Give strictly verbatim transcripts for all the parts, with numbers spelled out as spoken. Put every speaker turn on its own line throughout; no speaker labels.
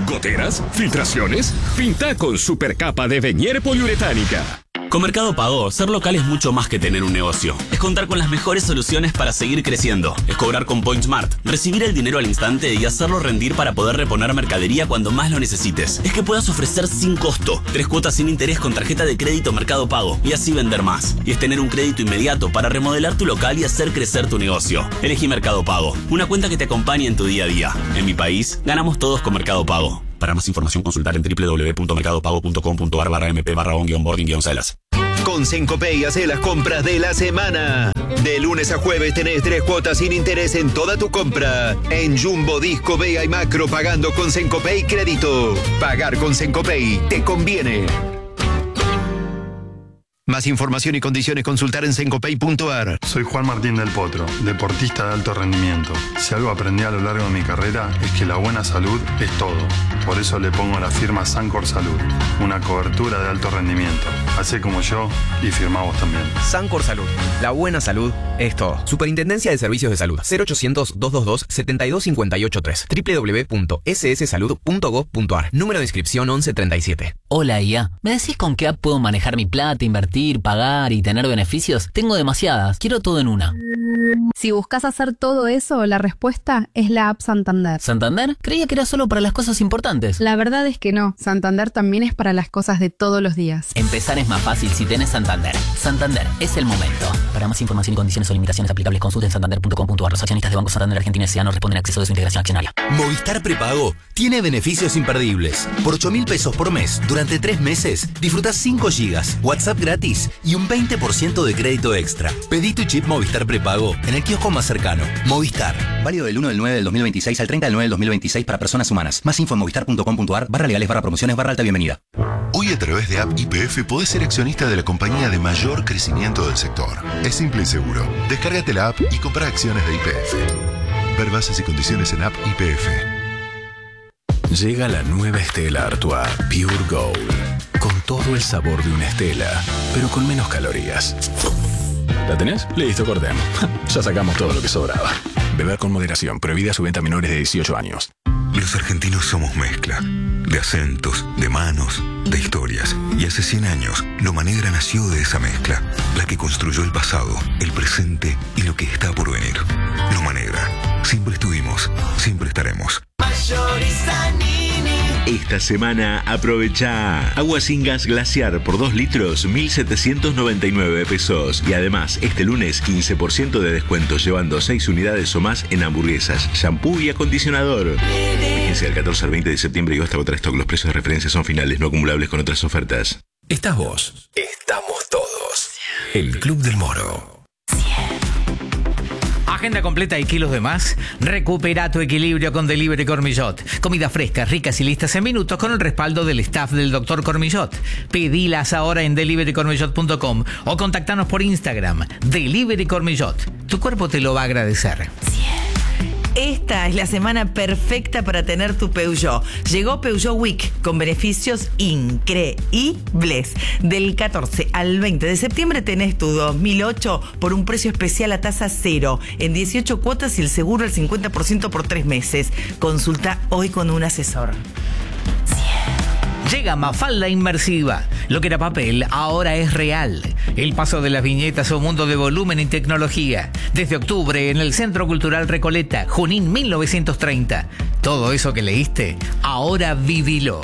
¿Goteras? ¿Filtraciones? Pinta con supercapa de Venier poliuretánica.
Con Mercado Pago, ser local es mucho más que tener un negocio. Es contar con las mejores soluciones para seguir creciendo. Es cobrar con PointSmart, recibir el dinero al instante y hacerlo rendir para poder reponer mercadería cuando más lo necesites. Es que puedas ofrecer sin costo, tres cuotas sin interés con tarjeta de crédito Mercado Pago y así vender más. Y es tener un crédito inmediato para remodelar tu local y hacer crecer tu negocio. Elegí Mercado Pago, una cuenta que te acompañe en tu día a día. En mi país, ganamos todos con Mercado Pago. Para más información, consultar en doble u doble u doble u punto mercado pago punto com punto a r barra mp barra on-boarding-celas.
Con Sencopay hace las compras de la semana. De lunes a jueves tenés tres cuotas sin interés en toda tu compra. En Jumbo, Disco, Bea y Macro pagando con Sencopay Crédito. Pagar con Sencopay te conviene. Más información y condiciones consultar en sencopay punto a r.
Soy Juan Martín del Potro, deportista de alto rendimiento. Si algo aprendí a lo largo de mi carrera es que la buena salud es todo. Por eso le pongo la firma Sancor Salud, una cobertura de alto rendimiento. Hacé como yo y firmá vos también.
Sancor Salud, la buena salud es todo. Superintendencia de Servicios de Salud, cero ochocientos, doscientos veintidós, setenta y dos cincuenta y ocho tres, doble u doble u doble u punto s s salud punto gov punto a r, número de inscripción once treinta y siete.
Hola I A, ¿me decís con qué app puedo manejar mi plata, invertir, pagar y tener beneficios? Tengo demasiadas, quiero todo en una.
Si buscas hacer todo eso, la respuesta es la app Santander.
¿Santander? Creía que era solo para las cosas importantes.
La verdad es que no, Santander también es para las cosas de todos los días.
Empezar es más fácil si tenés Santander. Santander, es el momento. Para más información y condiciones o limitaciones aplicables, consulten santander punto com punto a r. Los accionistas de Banco Santander Argentina S A no responden a acceso de su integración accionaria.
Movistar Prepago tiene beneficios imperdibles. Por ocho mil pesos por mes, durante tres meses, disfrutás cinco gigas, WhatsApp gratis y un veinte por ciento de crédito extra. Pedí tu chip Movistar Prepago en el kiosco más cercano. Movistar. Válido del uno del nueve del dos mil veintiséis al treinta del nueve del dos mil veintiséis para personas humanas. Más info en movistar punto com punto a r, barra legales, barra promociones, barra alta bienvenida.
Hoy a través de App Y P F podés ser accionista de la compañía de mayor crecimiento del sector. Es simple y seguro. Descárgate la app y compra acciones de Y P F. Ver bases y condiciones en App Y P F.
Llega la nueva Stella Artois Pure Gold. Con todo el sabor de una Stella, pero con menos calorías. ¿La tenés? Listo, cortemos. Ya sacamos todo lo que sobraba. Beber con moderación. Prohibida su venta a menores de dieciocho años.
Los argentinos somos mezcla. De acentos, de manos, de historias. Y hace cien años, Loma Negra nació de esa mezcla. La que construyó el pasado, el presente y lo que está por venir. Loma Negra. Siempre estuvimos, siempre estaremos.
Esta semana aprovecha agua sin gas glaciar por dos litros, mil setecientos noventa y nueve pesos. Y además, este lunes, quince por ciento de descuento llevando seis unidades o más en hamburguesas, shampoo y acondicionador. Fíjense del catorce al veinte de septiembre y hasta agotar stock. Los precios de referencia son finales, no acumulables con otras ofertas.
Estás vos. Estamos todos. El Club del Moro.
Agenda completa y kilos de más. Recupera tu equilibrio con Delivery Cormillot. Comidas frescas, ricas y listas en minutos con el respaldo del staff del doctor Cormillot. Pedilas ahora en delivery cormillot punto com o contactanos por Instagram. Delivery Cormillot. Tu cuerpo te lo va a agradecer.
Esta es la semana perfecta para tener tu Peugeot. Llegó Peugeot Week con beneficios increíbles. Del catorce al veinte de septiembre tenés tu dos mil ocho por un precio especial a tasa cero, en dieciocho cuotas y el seguro al cincuenta por ciento por tres meses. Consulta hoy con un asesor.
Llega Mafalda Inmersiva. Lo que era papel ahora es real. El paso de las viñetas a un mundo de volumen y tecnología. Desde octubre en el Centro Cultural Recoleta, Junín mil novecientos treinta. Todo eso que leíste, ahora vivilo.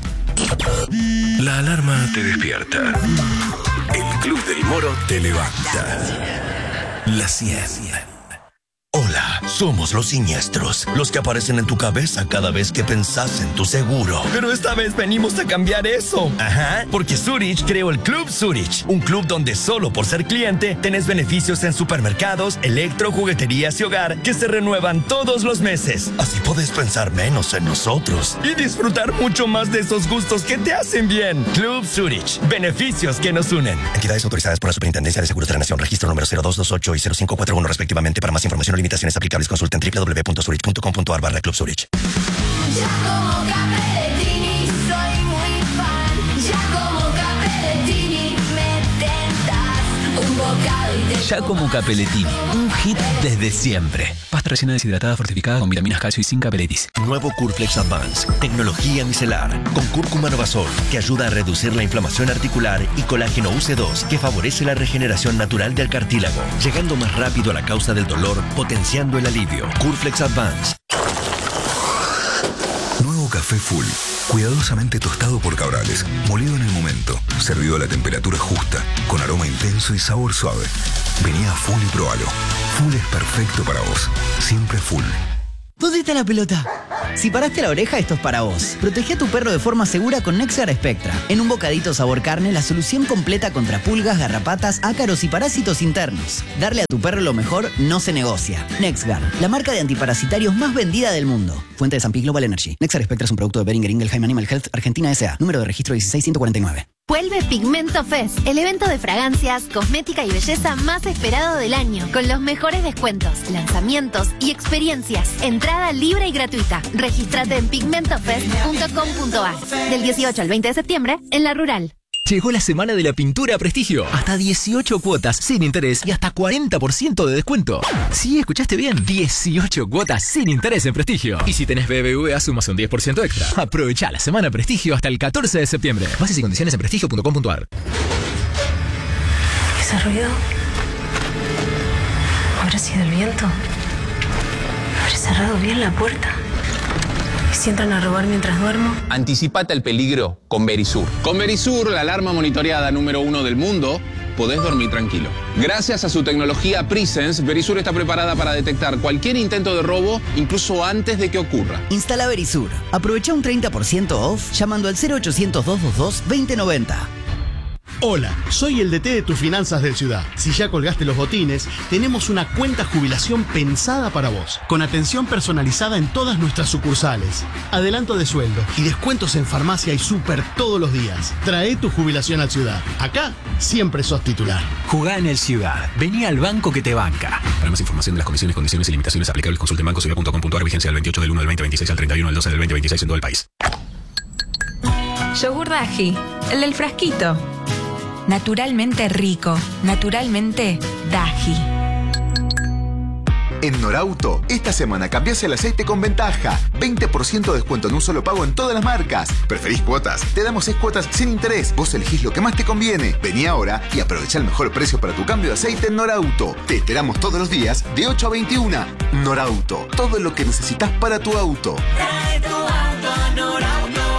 La alarma te despierta. El Club del Moro te levanta. La cien.
Hola, somos los siniestros, los que aparecen en tu cabeza cada vez que pensás en tu seguro. Pero esta vez venimos a cambiar eso. Ajá, porque Zurich creó el Club Zurich, un club donde solo por ser cliente tenés beneficios en supermercados, electro, jugueterías y hogar que se renuevan todos los meses. Así podés pensar menos en nosotros y disfrutar mucho más de esos gustos que te hacen bien. Club Zurich, beneficios que nos unen. Entidades autorizadas por la Superintendencia de Seguros de la Nación, registro número cero dos dos ocho y cero cinco cuatro uno respectivamente. Para más información o limitaciones aplicables, consulten doble u doble u doble u punto zurich punto com punto a r barra Club Zurich.
Ya como Capellettini soy muy fan. Ya como Capellettini me tentas un bocado y te
Giacomo Capellettini, un hit desde siempre.
Pasta rellena deshidratada fortificada con vitaminas, calcio y zinc Capelletis.
Nuevo Curflex Advance, tecnología micelar, con cúrcuma novasol, que ayuda a reducir la inflamación articular, y colágeno U C dos, que favorece la regeneración natural del cartílago, llegando más rápido a la causa del dolor, potenciando el alivio. Curflex Advance.
Nuevo café Full, cuidadosamente tostado por Cabrales, molido en el momento, servido a la temperatura justa, con aroma intenso y sabor suave. Vení a Full y probalo. Full es perfecto para vos. Siempre Full.
¿Dónde está la pelota? Si paraste la oreja, esto es para vos. Protege a tu perro de forma segura con Nexar Spectra. En un bocadito sabor carne, la solución completa contra pulgas, garrapatas, ácaros y parásitos internos. Darle a tu perro lo mejor no se negocia. Nexguard, la marca de antiparasitarios más vendida del mundo. Fuente de San Pi Global Energy. Nexar Spectra es un producto de Boehringer Ingelheim Animal Health Argentina S A. Número de registro dieciséis ciento cuarenta y nueve.
Vuelve Pigmento Fest, el evento de fragancias, cosmética y belleza más esperado del año, con los mejores descuentos, lanzamientos y experiencias. Entrada libre y gratuita. Regístrate en pigmento fest punto com punto a r del dieciocho al veinte de septiembre en La Rural.
Llegó la semana de la pintura a Prestigio. Hasta dieciocho cuotas sin interés y hasta cuarenta por ciento de descuento. Sí, escuchaste bien. dieciocho cuotas sin interés en Prestigio. Y si tenés B B V A, sumas un diez por ciento extra. Aprovecha la semana Prestigio hasta el catorce de septiembre. Bases y condiciones en prestigio punto com punto a r.
¿Ese ruido? ¿Habrá sido el viento? ¿Habré cerrado bien la puerta? ¿Y si entran a robar mientras duermo?
Anticipate al peligro con Verisur. Con Verisur, la alarma monitoreada número uno del mundo, podés dormir tranquilo. Gracias a su tecnología Presence, Verisur está preparada para detectar cualquier intento de robo, incluso antes de que ocurra.
Instala Verisur. Aprovecha un treinta por ciento off llamando al cero ochocientos, doscientos veintidós, veinte noventa.
Hola, soy el D T de tus finanzas del Ciudad. Si ya colgaste los botines, tenemos una cuenta jubilación pensada para vos, con atención personalizada en todas nuestras sucursales, adelanto de sueldo y descuentos en farmacia y súper todos los días. Trae tu jubilación al Ciudad. Acá siempre sos titular.
Jugá en el Ciudad. Vení al banco que te banca. Para más información de las condiciones, condiciones y limitaciones aplicables, consulte en banco ciudad punto com punto a r. Vigencia del veintiocho del uno del veinte veintiséis al treinta y uno del doce del veinte veintiséis en todo el país.
Yogur Daji, el del frasquito. Naturalmente rico, naturalmente Daji.
En Norauto, esta semana cambiás el aceite con ventaja. veinte por ciento de descuento en un solo pago en todas las marcas. ¿Preferís cuotas? Te damos seis cuotas sin interés. Vos elegís lo que más te conviene. Vení ahora y aprovecha el mejor precio para tu cambio de aceite en Norauto. Te esperamos todos los días de ocho a veintiuno. Norauto, todo lo que necesitas para tu auto.
Trae tu auto a Norauto.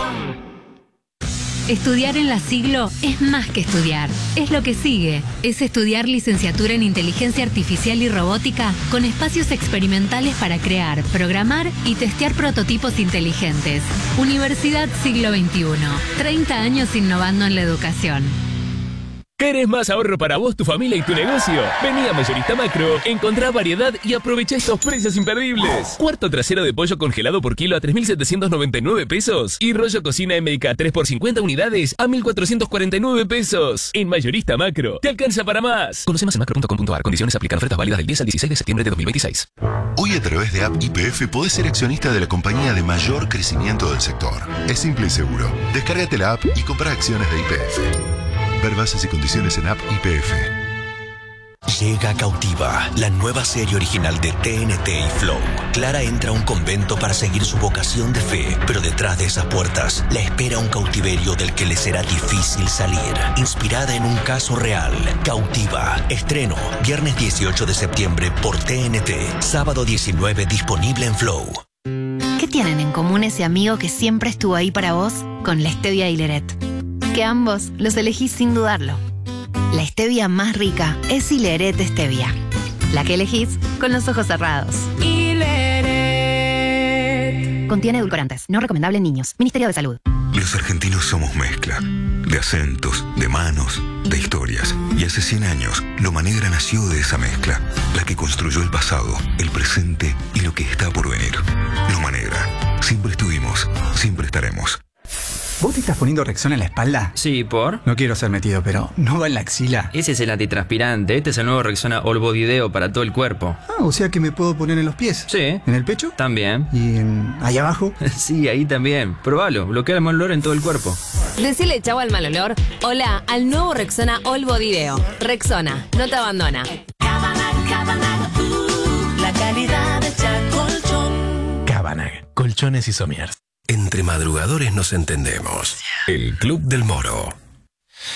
Estudiar en la Siglo es más que estudiar, es lo que sigue. Es estudiar licenciatura en Inteligencia Artificial y Robótica con espacios experimentales para crear, programar y testear prototipos inteligentes. Universidad Siglo veintiuno. treinta años innovando en la educación.
¿Querés más ahorro para vos, tu familia y tu negocio? Vení a Mayorista Macro, encontrá variedad y aprovecha estos precios imperdibles. Cuarto trasero de pollo congelado por kilo a tres mil setecientos noventa y nueve pesos. Y rollo cocina M K tres por cincuenta unidades a mil cuatrocientos cuarenta y nueve pesos. En Mayorista Macro, te alcanza para más.
Conoce más en macro punto com punto a r. Condiciones aplican. Ofertas válidas del diez al dieciséis de septiembre de dos mil veintiséis.
Hoy a través de App Y P F podés ser accionista de la compañía de mayor crecimiento del sector. Es simple y seguro. Descárgate la app y compra acciones de Y P F. Ver bases y condiciones en App Y P F.
Llega Cautiva, la nueva serie original de T N T y Flow. Clara entra a un convento para seguir su vocación de fe, pero detrás de esas puertas la espera un cautiverio del que le será difícil salir. Inspirada en un caso real, Cautiva. Estreno, viernes dieciocho de septiembre por T N T. Sábado diecinueve disponible en Flow.
¿Qué tienen en común ese amigo que siempre estuvo ahí para vos con la stevia y Hileret? Que ambos los elegís sin dudarlo. La stevia más rica es Hileret Stevia. La que elegís con los ojos cerrados. Hileret. Contiene edulcorantes. No recomendable en niños. Ministerio de Salud.
Los argentinos somos mezcla. De acentos, de manos, de historias. Y hace cien años, Loma Negra nació de esa mezcla. La que construyó el pasado, el presente y lo que está por venir. Loma Negra. Siempre estuvimos, siempre estaremos.
¿Vos te
estás poniendo Rexona en la espalda?
Sí, ¿por?
No quiero ser metido, pero ¿no va en la axila?
Ese es el antitranspirante. Este es el nuevo Rexona All Body Deo para todo el cuerpo.
Ah, o sea que me puedo poner en los pies.
Sí.
¿En el pecho?
También.
¿Y en... ahí abajo?
Sí, ahí también. Probalo. Bloquea el mal olor en todo el cuerpo.
Decile chau al mal olor. Hola al nuevo Rexona All Body Deo. Rexona, no te abandona.
La calidad de Colchón.
Cabanag, colchones y somiers.
Entre madrugadores nos entendemos. El Club del Moro.